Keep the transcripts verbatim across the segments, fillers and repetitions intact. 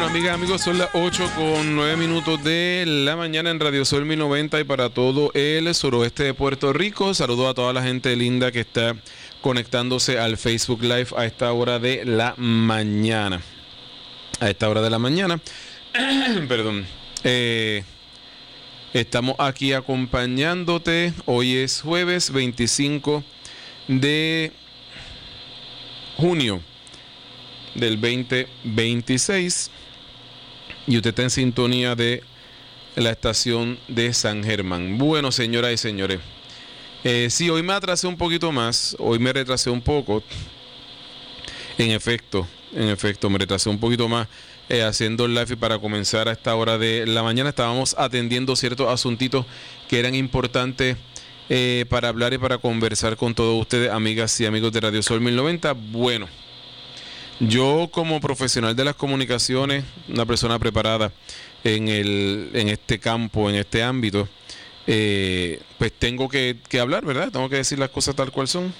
Amigas, amigos, son las ocho con nueve minutos de la mañana en Radio Sol mil noventa y para todo el suroeste de Puerto Rico. Saludo a toda la gente linda que está conectándose al Facebook Live a esta hora de la mañana. A esta hora de la mañana. Perdón. Eh, estamos aquí acompañándote. Hoy es jueves veinticinco de junio del veinte veintiséis. Y usted está en sintonía de la estación de San Germán. Bueno, señoras y señores, eh, sí, hoy me atrasé un poquito más. Hoy me retrasé un poco. En efecto, en efecto, me retrasé un poquito más eh, haciendo el live. Y para comenzar a esta hora de la mañana estábamos atendiendo ciertos asuntitos que eran importantes eh, para hablar y para conversar con todos ustedes, amigas y amigos de Radio Sol mil noventa. Bueno, yo como profesional de las comunicaciones, una persona preparada en el en este campo, en este ámbito, eh, pues tengo que, que hablar, ¿verdad? Tengo que decir las cosas tal cual son.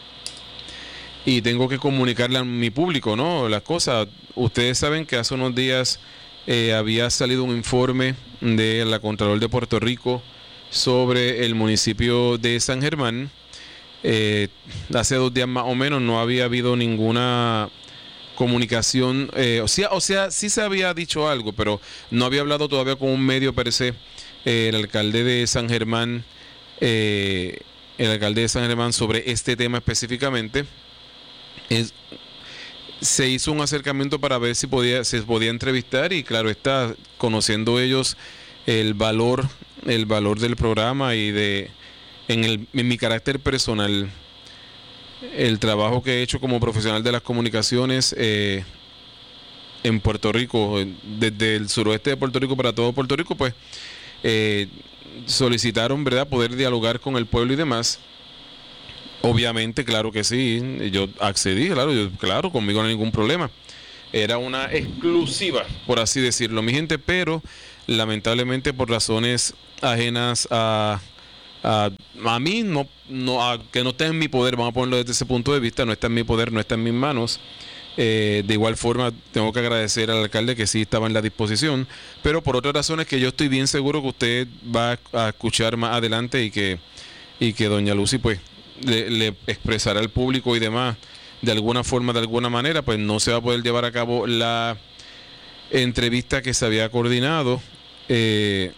Y tengo que comunicarle a mi público, ¿no? Las cosas. Ustedes saben que hace unos días eh, había salido un informe de la Contralor de Puerto Rico sobre el municipio de San Germán. Eh, hace dos días más o menos no había habido ninguna comunicación, eh, o sea, o sea, sí se había dicho algo, pero no había hablado todavía con un medio per se. Eh, el alcalde de San Germán, eh, el alcalde de San Germán sobre este tema específicamente. Es, se hizo un acercamiento para ver si podía, se podía entrevistar y claro está, conociendo ellos el valor, el valor del programa y de, en, el, en mi carácter personal, el trabajo que he hecho como profesional de las comunicaciones eh, en Puerto Rico, desde el suroeste de Puerto Rico para todo Puerto Rico, pues eh, solicitaron, ¿verdad?, poder dialogar con el pueblo y demás. Obviamente, claro que sí, yo accedí, claro, yo, claro, conmigo no hay ningún problema. Era una exclusiva, por así decirlo, mi gente, pero lamentablemente por razones ajenas a a, a mí, no, no a, que no está en mi poder, vamos a ponerlo desde ese punto de vista, no está en mi poder, no está en mis manos. Eh, de igual forma, tengo que agradecer al alcalde que sí estaba en la disposición, pero por otras razones que yo estoy bien seguro que usted va a escuchar más adelante y que, y que doña Lucy pues le, le expresará al público y demás de alguna forma, de alguna manera, pues no se va a poder llevar a cabo la entrevista que se había coordinado. Eh,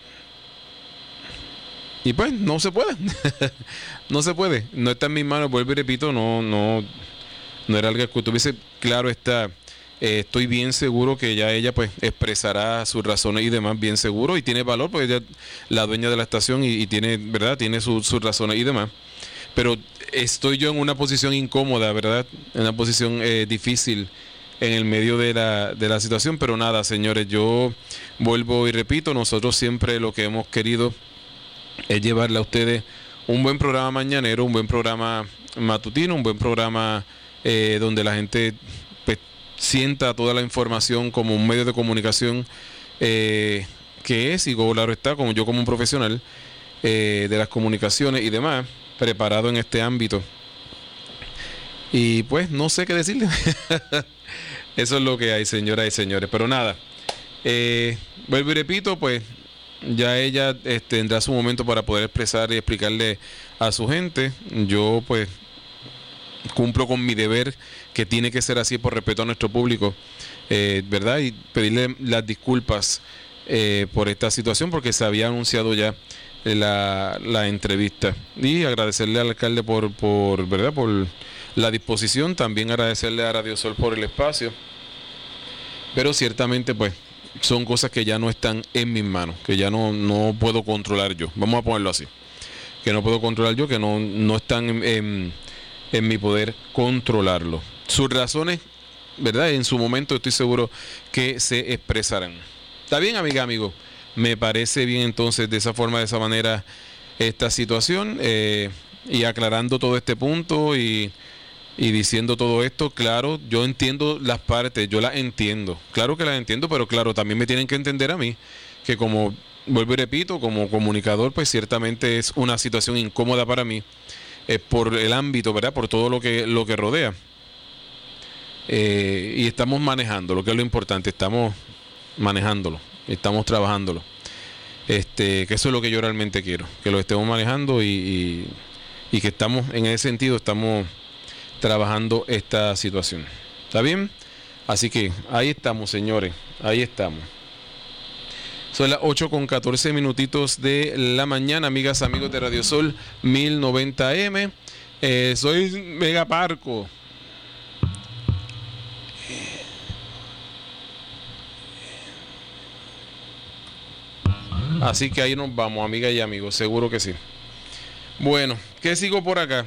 Y pues no se puede, no se puede, no está en mis manos, vuelvo y repito, no, no, no era algo que tuviese, claro está, eh, estoy bien seguro que ya ella pues expresará sus razones y demás, bien seguro, y tiene valor, porque ella es la dueña de la estación y, y tiene, ¿verdad?, tiene su, sus razones y demás, pero estoy yo en una posición incómoda, ¿verdad?, en una posición eh, difícil en el medio de la, de la situación, pero nada, señores, yo vuelvo y repito, nosotros siempre lo que hemos querido es llevarle a ustedes un buen programa mañanero, un buen programa matutino, un buen programa eh, donde la gente pues, sienta toda la información como un medio de comunicación eh, que es, y claro está, como yo como un profesional eh, de las comunicaciones y demás, preparado en este ámbito. Y pues no sé qué decirle. Eso es lo que hay, señoras y señores. Pero nada, eh, vuelvo y repito, pues ya ella este, tendrá su momento para poder expresar y explicarle a su gente. Yo pues cumplo con mi deber, que tiene que ser así por respeto a nuestro público, eh, ¿verdad? Y pedirle las disculpas eh, por esta situación, porque se había anunciado ya la, la entrevista. Y agradecerle al alcalde por, por, ¿verdad?, por la disposición. También agradecerle a Radio Sol por el espacio. Pero ciertamente pues son cosas que ya no están en mis manos, que ya no, no puedo controlar yo. Vamos a ponerlo así. Que no puedo controlar yo, que no, no están en, en, en mi poder controlarlo. Sus razones, ¿verdad?, en su momento estoy seguro que se expresarán. ¿Está bien, amiga, amigo? Me parece bien entonces de esa forma, de esa manera, esta situación. Eh, y aclarando todo este punto y... Y diciendo todo esto, claro, yo entiendo las partes, yo las entiendo, claro que las entiendo, pero claro, también me tienen que entender a mí, que como, vuelvo y repito, como comunicador, pues ciertamente es una situación incómoda para mí, eh, por el ámbito, ¿verdad?, por todo lo que, lo que rodea. Eh, y estamos manejando, lo que es lo importante, estamos manejándolo, estamos trabajándolo. Este, que eso es lo que yo realmente quiero, que lo estemos manejando y, y, y que estamos, en ese sentido, estamos trabajando esta situación. ¿Está bien? Así que ahí estamos, señores, ahí estamos. Son las ocho con catorce minutitos de la mañana, amigas, amigos de Radio Sol mil noventa eme. Eh, soy Mega Parco. Así que ahí nos vamos, amigas y amigos, seguro que sí. Bueno, ¿qué sigo por acá?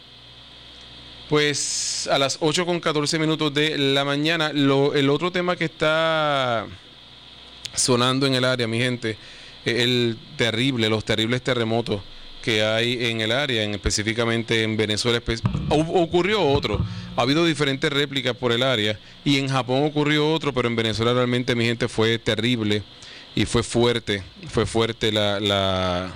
Pues a las ocho con catorce minutos de la mañana, lo, el otro tema que está sonando en el área, mi gente, el terrible, los terribles terremotos que hay en el área, en, específicamente en Venezuela. Ocurrió otro, ha habido diferentes réplicas por el área, y en Japón ocurrió otro, pero en Venezuela realmente, mi gente, fue terrible y fue fuerte, fue fuerte la, la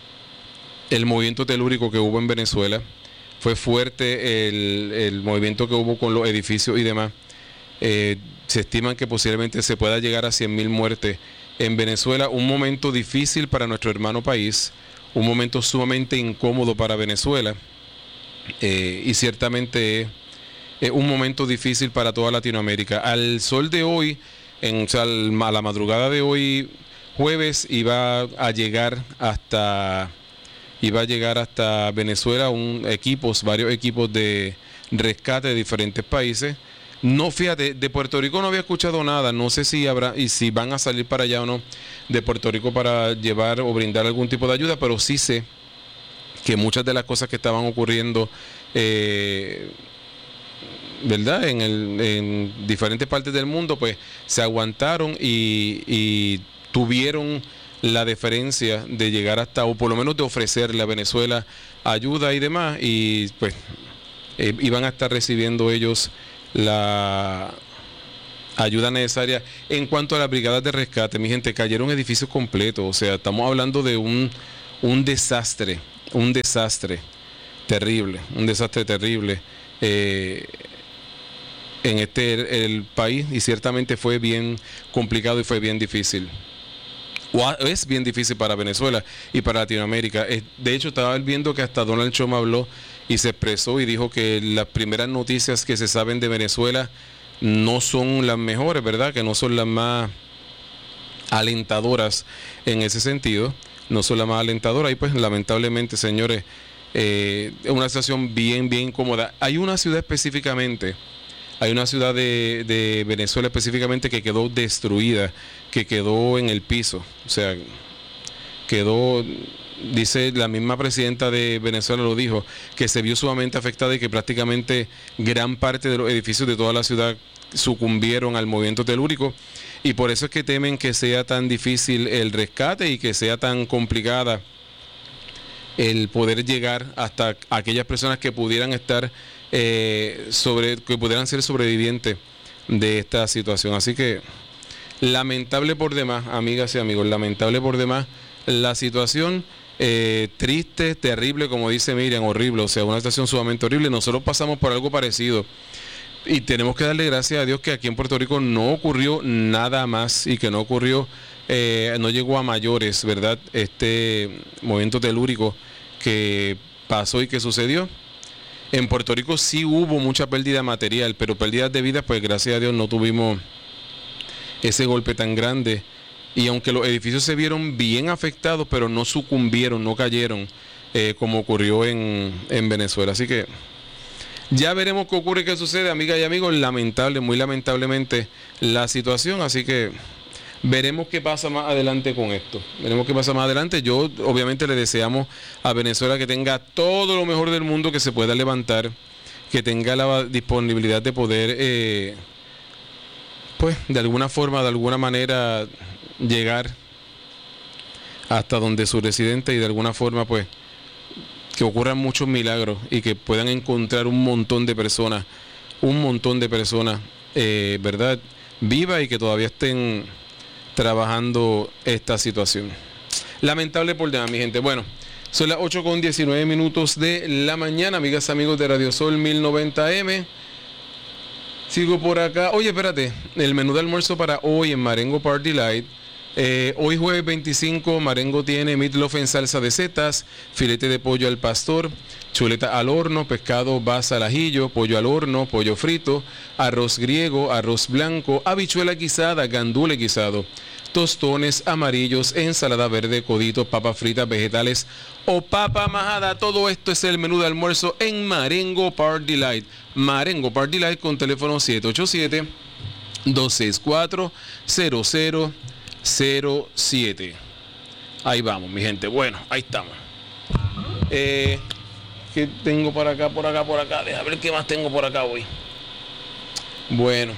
el movimiento telúrico que hubo en Venezuela, fue fuerte el, el movimiento que hubo con los edificios y demás. Eh, se estiman que posiblemente se pueda llegar a cien mil muertes en Venezuela. Un momento difícil para nuestro hermano país, un momento sumamente incómodo para Venezuela, eh, y ciertamente es eh, un momento difícil para toda Latinoamérica. Al sol de hoy, en, o sea, a la madrugada de hoy, jueves, iba a llegar hasta iba a llegar hasta Venezuela un equipos, varios equipos de rescate de diferentes países. No, fíjate, de Puerto Rico no había escuchado nada, no sé si habrá y si van a salir para allá o no de Puerto Rico para llevar o brindar algún tipo de ayuda, pero sí sé que muchas de las cosas que estaban ocurriendo, eh, ¿verdad? En, el, en diferentes partes del mundo, pues se aguantaron y, y tuvieron la deferencia de llegar hasta, o por lo menos de ofrecerle a Venezuela ayuda y demás, y pues eh, iban a estar recibiendo ellos la ayuda necesaria. En cuanto a las brigadas de rescate, mi gente, cayeron edificios completos, o sea, estamos hablando de un, un desastre, un desastre terrible, un desastre terrible eh, en este el país, y ciertamente fue bien complicado y fue bien difícil. O es bien difícil para Venezuela y para Latinoamérica. De hecho, estaba viendo que hasta Donald Trump habló y se expresó y dijo que las primeras noticias que se saben de Venezuela no son las mejores, ¿verdad? Que no son las más alentadoras en ese sentido, no son las más alentadoras. Y pues lamentablemente, señores, eh, es una situación bien, bien incómoda. Hay una ciudad específicamente, hay una ciudad de, de Venezuela específicamente que quedó destruida, que quedó en el piso, o sea, quedó, dice la misma presidenta de Venezuela lo dijo, que se vio sumamente afectada y que prácticamente gran parte de los edificios de toda la ciudad sucumbieron al movimiento telúrico, y por eso es que temen que sea tan difícil el rescate y que sea tan complicada el poder llegar hasta aquellas personas que pudieran estar eh, sobre, que pudieran ser sobrevivientes de esta situación. Así que lamentable por demás, amigas y amigos, lamentable por demás la situación, eh, triste, terrible, como dice Miriam, horrible, o sea, una situación sumamente horrible. Nosotros pasamos por algo parecido y tenemos que darle gracias a Dios que aquí en Puerto Rico no ocurrió nada más y que no ocurrió, eh, no llegó a mayores, ¿verdad? Este movimiento telúrico que pasó y que sucedió. En Puerto Rico sí hubo mucha pérdida material, pero pérdidas de vida, pues gracias a Dios no tuvimos ese golpe tan grande. Y aunque los edificios se vieron bien afectados, pero no sucumbieron, no cayeron, eh, como ocurrió en, en Venezuela. Así que ya veremos qué ocurre y qué sucede, amigas y amigos. Lamentable, muy lamentablemente la situación. Así que veremos qué pasa más adelante con esto. Veremos qué pasa más adelante. Yo obviamente le deseamos a Venezuela que tenga todo lo mejor del mundo, que se pueda levantar, que tenga la disponibilidad de poder, eh, pues de alguna forma, de alguna manera, llegar hasta donde su residente, y de alguna forma pues que ocurran muchos milagros y que puedan encontrar un montón de personas, un montón de personas, eh, ¿verdad?, vivas y que todavía estén trabajando esta situación. Lamentable por demás, mi gente. Bueno, son las ocho con diecinueve minutos de la mañana, amigas, amigos de Radio Sol mil noventa eme. Sigo por acá. Oye, espérate. El menú de almuerzo para hoy en Marengo Party Light. Eh, hoy jueves veinticinco, Marengo tiene meatloaf en salsa de setas, filete de pollo al pastor, chuleta al horno, pescado basa al ajillo, pollo al horno, pollo frito, arroz griego, arroz blanco, habichuela guisada, gandule guisado, tostones amarillos, ensalada verde, coditos, papas fritas, vegetales o papa majada. Todo esto es el menú de almuerzo en Marengo Party Light. Marengo Party Light con teléfono siete ocho siete, dos seis cuatro, cero cero cero siete. Ahí vamos, mi gente. Bueno, ahí estamos. Eh, ¿Qué tengo por acá, por acá, por acá? Deja ver qué más tengo por acá hoy. Bueno.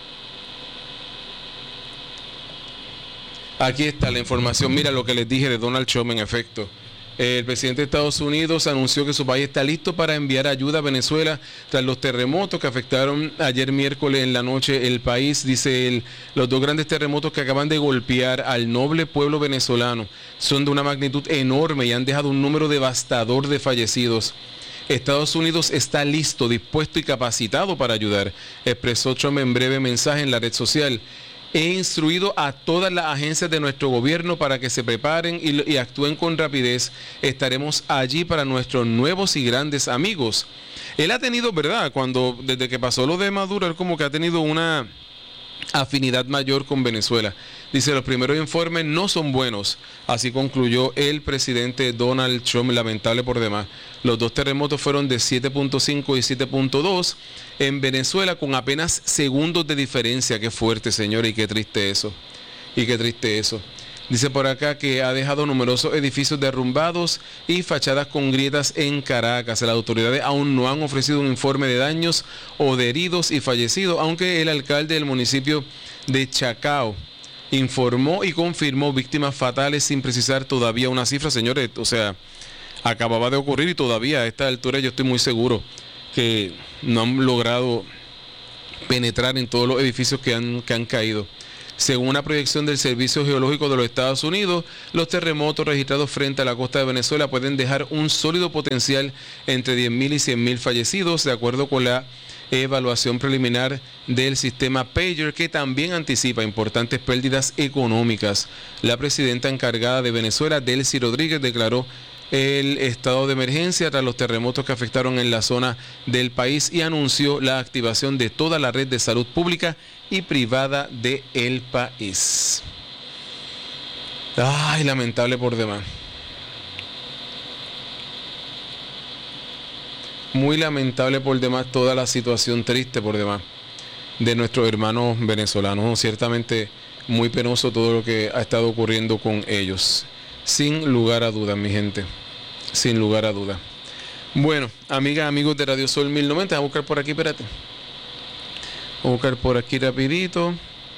Aquí está la información. Mira lo que les dije de Donald Trump en efecto. El presidente de Estados Unidos anunció que su país está listo para enviar ayuda a Venezuela tras los terremotos que afectaron ayer miércoles en la noche el país. Dice él, los dos grandes terremotos que acaban de golpear al noble pueblo venezolano son de una magnitud enorme y han dejado un número devastador de fallecidos. Estados Unidos está listo, dispuesto y capacitado para ayudar, expresó Trump en breve mensaje en la red social. He instruido a todas las agencias de nuestro gobierno para que se preparen y, y actúen con rapidez. Estaremos allí para nuestros nuevos y grandes amigos. Él ha tenido, ¿verdad? Cuando, desde que pasó lo de Maduro, él como que ha tenido una afinidad mayor con Venezuela. Dice, los primeros informes no son buenos. Así concluyó el presidente Donald Trump, lamentable por demás. Los dos terremotos fueron de siete punto cinco y siete punto dos en Venezuela con apenas segundos de diferencia. Qué fuerte, señores, y qué triste eso. Y qué triste eso. Dice por acá que ha dejado numerosos edificios derrumbados y fachadas con grietas en Caracas. Las autoridades aún no han ofrecido un informe de daños o de heridos y fallecidos, aunque el alcalde del municipio de Chacao informó y confirmó víctimas fatales sin precisar todavía una cifra. Señores, o sea, acababa de ocurrir y todavía a esta altura yo estoy muy seguro que no han logrado penetrar en todos los edificios que han, que han caído. Según una proyección del Servicio Geológico de los Estados Unidos, los terremotos registrados frente a la costa de Venezuela pueden dejar un sólido potencial entre diez mil y cien mil fallecidos, de acuerdo con la evaluación preliminar del sistema Pager, que también anticipa importantes pérdidas económicas. La presidenta encargada de Venezuela, Delcy Rodríguez, declaró el estado de emergencia tras los terremotos que afectaron en la zona del país y anunció la activación de toda la red de salud pública y privada del país. Ay, lamentable por demás. Muy lamentable por demás toda la situación, triste por demás de nuestros hermanos venezolanos. Ciertamente muy penoso todo lo que ha estado ocurriendo con ellos. Sin lugar a dudas, mi gente. Sin lugar a dudas. Bueno, amigas, amigos de Radio Sol mil noventa, voy a buscar por aquí, espérate. Voy a buscar por aquí rapidito.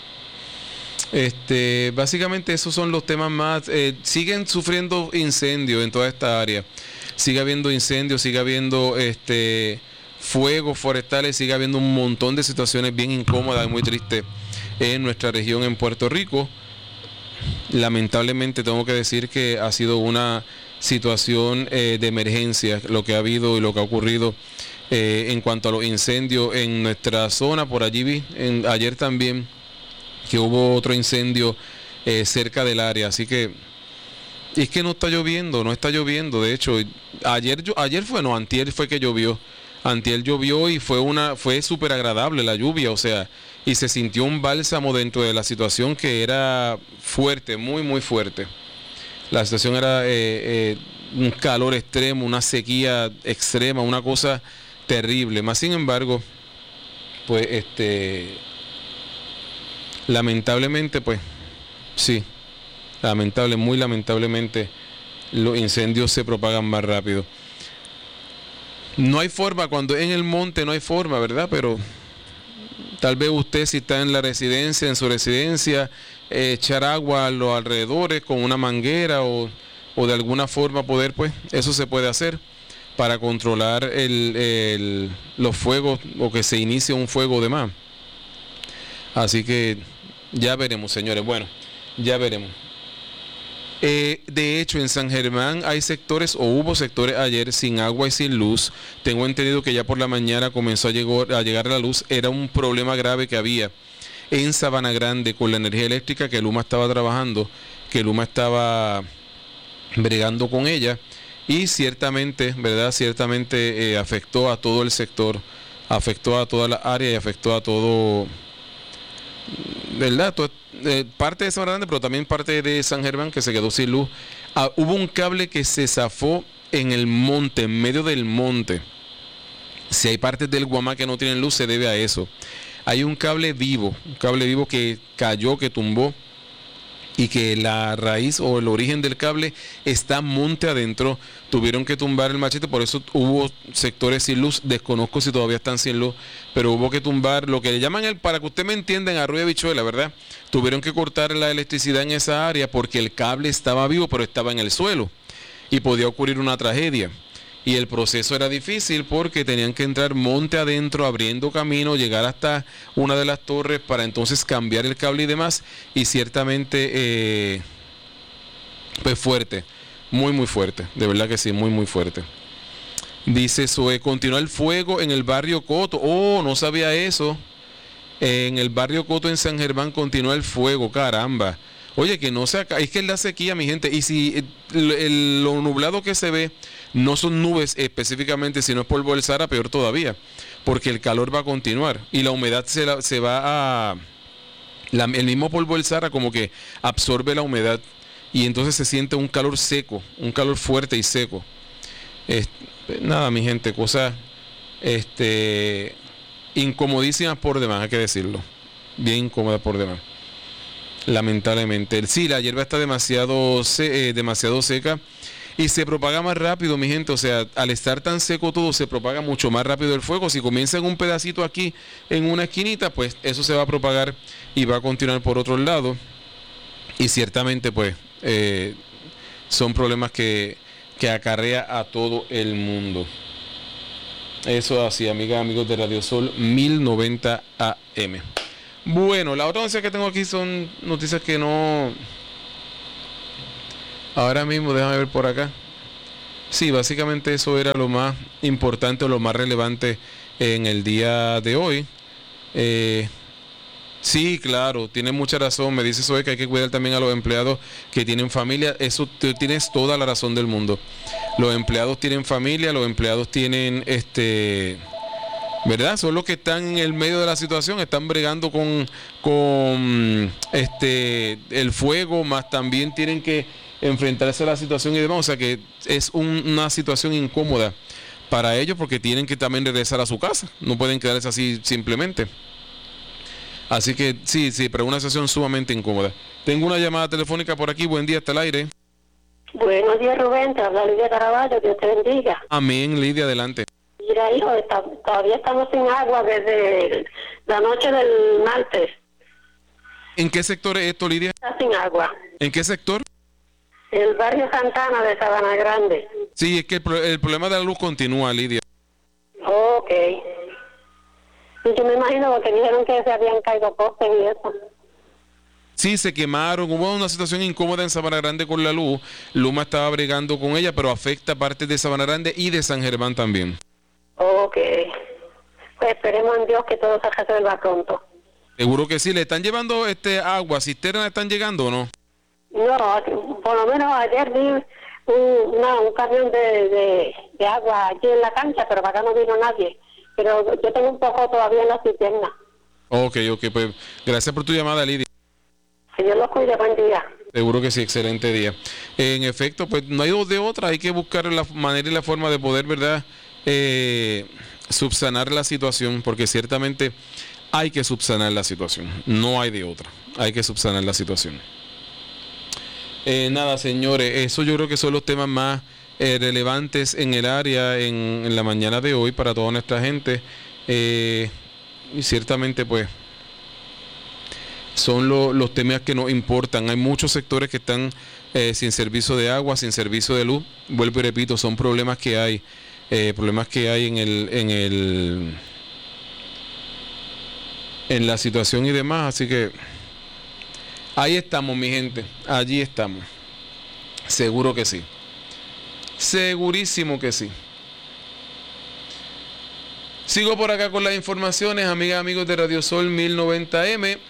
Este, básicamente esos son los temas más. Eh, siguen sufriendo incendios en toda esta área. Sigue habiendo incendios, sigue habiendo este fuegos forestales, sigue habiendo un montón de situaciones bien incómodas y muy tristes en nuestra región en Puerto Rico. Lamentablemente tengo que decir que ha sido una situación eh, de emergencia lo que ha habido y lo que ha ocurrido eh, en cuanto a los incendios en nuestra zona. Por allí vi en, ayer también que hubo otro incendio eh, cerca del área, así que es que no está lloviendo, no está lloviendo. De hecho, ayer yo, ayer fue, no, antier fue que llovió. Antier llovió y fue una, fue súper agradable la lluvia, o sea, y se sintió un bálsamo dentro de la situación que era fuerte, muy, muy fuerte. La situación era eh, eh, un calor extremo, una sequía extrema, una cosa terrible. Más sin embargo, pues, este, lamentablemente, pues, sí. Lamentable, muy lamentablemente, los incendios se propagan más rápido. No hay forma, cuando en el monte no hay forma, ¿verdad? Pero tal vez usted, si está en la residencia, en su residencia, eh, echar agua a los alrededores con una manguera o, o de alguna forma poder, pues, eso se puede hacer para controlar el, el, los fuegos o que se inicie un fuego de más. Así que ya veremos, señores. Bueno, ya veremos. Eh, de hecho, en San Germán hay sectores, o hubo sectores ayer sin agua y sin luz. Tengo entendido que ya por la mañana comenzó a llegar, a llegar la luz. Era un problema grave que había en Sabana Grande con la energía eléctrica, que Luma estaba trabajando, que Luma estaba bregando con ella, y ciertamente, ¿verdad? Ciertamente eh, afectó a todo el sector, afectó a toda la área y afectó a todo, ¿verdad? Todo, eh, parte de Sabana Grande, pero también parte de San Germán, que se quedó sin luz. Ah, hubo un cable que se zafó en el monte, en medio del monte. Si hay partes del Guamá que no tienen luz, se debe a eso. Hay un cable vivo, un cable vivo que cayó, que tumbó, y que la raíz o el origen del cable está monte adentro. Tuvieron que tumbar el machete, por eso hubo sectores sin luz. Desconozco si todavía están sin luz, pero hubo que tumbar lo que le llaman, el, para que usted me entienda, en arroyo de habichuela, ¿verdad? Tuvieron que cortar la electricidad en esa área porque el cable estaba vivo, pero estaba en el suelo y podía ocurrir una tragedia. Y el proceso era difícil porque tenían que entrar monte adentro, abriendo camino, llegar hasta una de las torres para entonces cambiar el cable y demás. Y ciertamente, eh, pues fuerte, muy muy fuerte, de verdad que sí, muy muy fuerte. Dice Zoe, continúa el fuego en el barrio Coto. Oh, no sabía eso. En el barrio Coto en San Germán continúa el fuego, caramba. Oye, que no se acaba, es que es la sequía, mi gente, y si el, el, lo nublado que se ve no son nubes específicamente, sino es polvo del Sahara, peor todavía, porque el calor va a continuar y la humedad se, la, se va a... La, el mismo polvo del Sahara como que absorbe la humedad y entonces se siente un calor seco, un calor fuerte y seco. Es, nada, mi gente, cosas este, incomodísimas por demás, hay que decirlo, bien incómodas por demás. Lamentablemente. Sí, la hierba está demasiado, se, eh, demasiado seca y se propaga más rápido, mi gente. O sea, al estar tan seco todo, se propaga mucho más rápido el fuego. Si comienza en un pedacito aquí, en una esquinita, pues eso se va a propagar y va a continuar por otro lado. Y ciertamente, pues, eh, son problemas que, que acarrea a todo el mundo. Eso así, amigas, amigos de Radio Sol mil noventa A M. Bueno, la otra noticia que tengo aquí son noticias que no... Ahora mismo, déjame ver por acá. Sí, básicamente eso era lo más importante o lo más relevante en el día de hoy. Eh, sí, claro, tienes mucha razón. Me dices hoy que hay que cuidar también a los empleados que tienen familia. Eso tú tienes toda la razón del mundo. Los empleados tienen familia, los empleados tienen este... ¿verdad? Son los que están en el medio de la situación, están bregando con, con este el fuego, más también tienen que enfrentarse a la situación y demás. O sea que es un, una situación incómoda para ellos porque tienen que también regresar a su casa, no pueden quedarse así simplemente. Así que sí, sí, pero una situación sumamente incómoda. Tengo una llamada telefónica por aquí, buen día, hasta el aire. Buenos días, Rubén, te habla Lidia Caraballo, Dios te bendiga. Amén, Lidia, adelante. Mira, hijo, está, todavía estamos sin agua desde la noche del martes. ¿En qué sector es esto, Lidia? Está sin agua. ¿En qué sector? El barrio Santana de Sabana Grande. Sí, es que el, pro el problema de la luz continúa, Lidia. Ok. Yo me imagino porque dijeron que se habían caído postes y eso. Sí, se quemaron, hubo una situación incómoda en Sabana Grande con la luz. Luma estaba bregando con ella, pero afecta partes de Sabana Grande y de San Germán también. Ok. Pues esperemos en Dios que todo se resuelva pronto. Seguro que sí. ¿Le están llevando este agua? ¿Cisternas están llegando o no? No, por lo menos ayer vi un, una, un camión de, de, de agua aquí en la cancha, pero para acá no vino nadie. Pero yo tengo un poco todavía en la cisterna. Ok, ok, pues gracias por tu llamada, Lidia. Que Dios los cuide, buen día. Seguro que sí, excelente día. En efecto, pues no hay dos de otra, hay que buscar la manera y la forma de poder, ¿verdad?, eh, subsanar la situación, porque ciertamente hay que subsanar la situación, no hay de otra, hay que subsanar la situación. Eh, nada, señores, eso yo creo que son los temas más eh, relevantes en el área en, en la mañana de hoy para toda nuestra gente. Eh, y ciertamente, pues, son lo, los temas que nos importan. Hay muchos sectores que están eh, sin servicio de agua, sin servicio de luz. Vuelvo y repito, son problemas que hay, eh, problemas que hay en el, en el, en la situación y demás. Así que ahí estamos, mi gente, allí estamos. Seguro que sí. Segurísimo que sí. Sigo por acá con las informaciones, amigas, amigos de Radio Sol mil noventa M.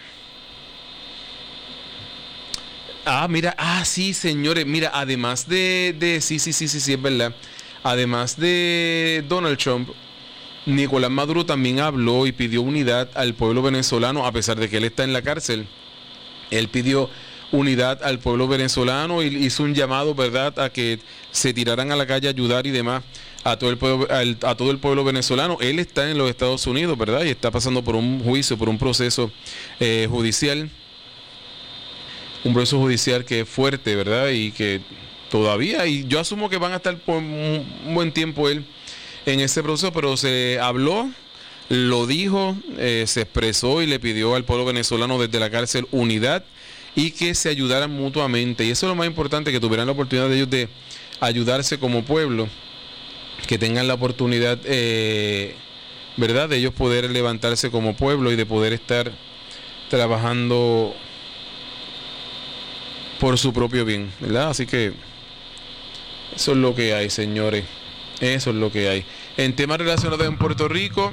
Ah, mira, ah, sí, señores, mira, además de, de, sí, sí, sí, sí, sí, es verdad. Además de Donald Trump, Nicolás Maduro también habló y pidió unidad al pueblo venezolano, a pesar de que él está en la cárcel. Él pidió unidad al pueblo venezolano y hizo un llamado, ¿verdad?, a que se tiraran a la calle a ayudar y demás a todo el pueblo, a todo el pueblo venezolano. Él está en los Estados Unidos, ¿verdad?, y está pasando por un juicio, por un proceso eh, judicial. Un proceso judicial que es fuerte, ¿verdad? Y que todavía, y yo asumo que van a estar por un buen tiempo él en ese proceso, pero se habló, lo dijo, eh, se expresó y le pidió al pueblo venezolano desde la cárcel unidad y que se ayudaran mutuamente. Y eso es lo más importante, que tuvieran la oportunidad de ellos de ayudarse como pueblo, que tengan la oportunidad, eh, ¿verdad?, de ellos poder levantarse como pueblo y de poder estar trabajando por su propio bien, ¿verdad? Así que eso es lo que hay, señores. Eso es lo que hay. En temas relacionados en Puerto Rico,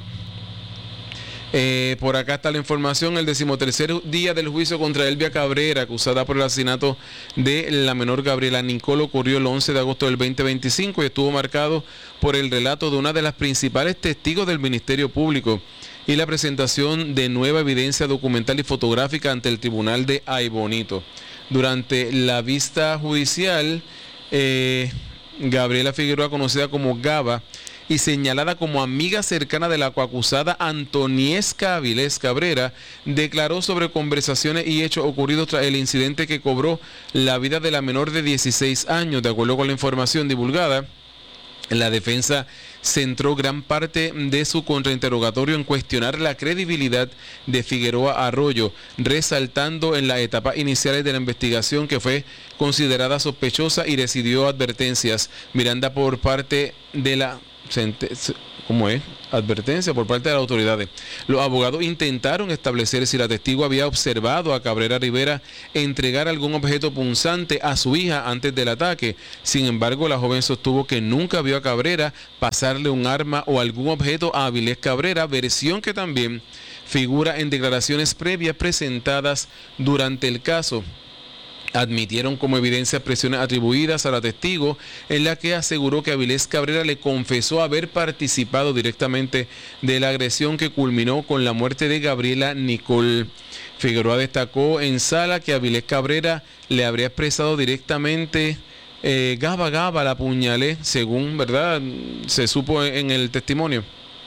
eh, por acá está la información. El decimotercer día del juicio contra Elvia Cabrera, acusada por el asesinato de la menor Gabriela Nicole, ocurrió el once de agosto del veinte veinticinco y estuvo marcado por el relato de una de las principales testigos del Ministerio Público y la presentación de nueva evidencia documental y fotográfica ante el tribunal de Aybonito. Durante la vista judicial, eh, Gabriela Figueroa, conocida como Gaba y señalada como amiga cercana de la coacusada Antoniesca Avilés Cabrera, declaró sobre conversaciones y hechos ocurridos tras el incidente que cobró la vida de la menor de dieciséis años. De acuerdo con la información divulgada, la defensa centró gran parte de su contrainterrogatorio en cuestionar la credibilidad de Figueroa Arroyo, resaltando en las etapas iniciales de la investigación que fue considerada sospechosa y recibió advertencias. Miranda por parte de la... ¿Cómo es? Advertencia por parte de las autoridades. Los abogados intentaron establecer si la testigo había observado a Cabrera Rivera entregar algún objeto punzante a su hija antes del ataque. Sin embargo, la joven sostuvo que nunca vio a Cabrera pasarle un arma o algún objeto a Avilés Cabrera, versión que también figura en declaraciones previas presentadas durante el caso. Admitieron como evidencia presiones atribuidas a la testigo, en la que aseguró que Avilés Cabrera le confesó haber participado directamente de la agresión que culminó con la muerte de Gabriela Nicole. Figueroa destacó en sala que Avilés Cabrera le habría expresado directamente: eh, Gaba, Gaba, la apuñalé, según, ¿verdad?, se supo en el testimonio.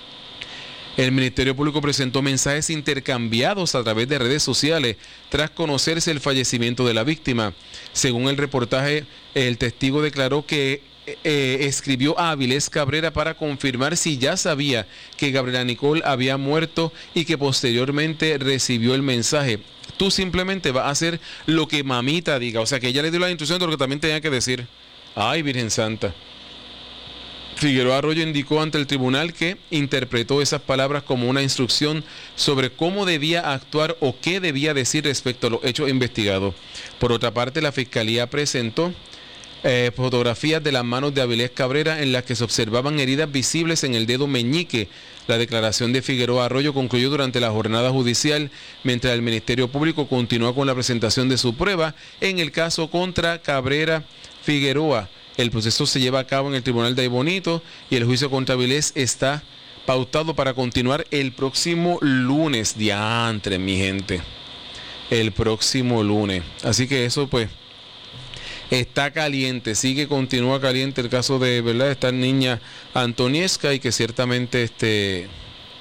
El Ministerio Público presentó mensajes intercambiados a través de redes sociales tras conocerse el fallecimiento de la víctima. Según el reportaje, el testigo declaró que eh, escribió a Avilés Cabrera para confirmar si ya sabía que Gabriela Nicole había muerto y que posteriormente recibió el mensaje: tú simplemente vas a hacer lo que mamita diga. O sea, que ella le dio la instrucción de lo que también tenía que decir. Ay, Virgen Santa. Figueroa Arroyo indicó ante el tribunal que interpretó esas palabras como una instrucción sobre cómo debía actuar o qué debía decir respecto a los hechos investigados. Por otra parte, la Fiscalía presentó eh, fotografías de las manos de Avilés Cabrera en las que se observaban heridas visibles en el dedo meñique. La declaración de Figueroa Arroyo concluyó durante la jornada judicial, mientras el Ministerio Público continúa con la presentación de su prueba en el caso contra Cabrera Figueroa. El proceso se lleva a cabo en el Tribunal de Aybonito y el juicio contra Avilés está pautado para continuar el próximo lunes. Diantre, mi gente. El próximo lunes. Así que eso, pues, está caliente. Sí que continúa caliente el caso de, ¿verdad?, esta niña Antoniesca, y que ciertamente este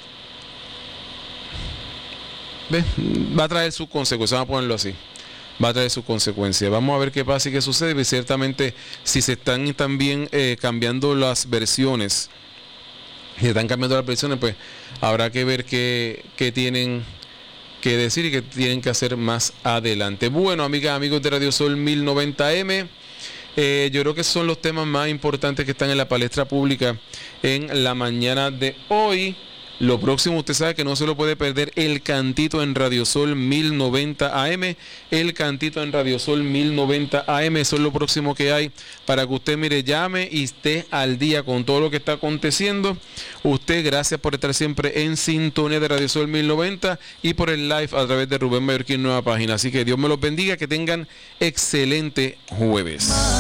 ¿ves?, va a traer sus consecuencias, vamos a ponerlo así. Va a traer sus consecuencias. Vamos a ver qué pasa y qué sucede. Y ciertamente, si se están también eh, cambiando las versiones, si se están cambiando las versiones, pues habrá que ver qué, qué tienen que decir y qué tienen que hacer más adelante. Bueno, amigas, amigos de Radio Sol mil noventa M, eh, yo creo que esos son los temas más importantes que están en la palestra pública en la mañana de hoy. Lo próximo, usted sabe que no se lo puede perder, el Cantito en Radio Sol mil noventa A M. El Cantito en Radio Sol mil noventa A M. Eso es lo próximo que hay para que usted, mire, llame y esté al día con todo lo que está aconteciendo. Usted, gracias por estar siempre en sintonía de Radio Sol mil noventa y por el live a través de Rubén Mallorquín Nueva Página. Así que Dios me los bendiga, que tengan excelente jueves.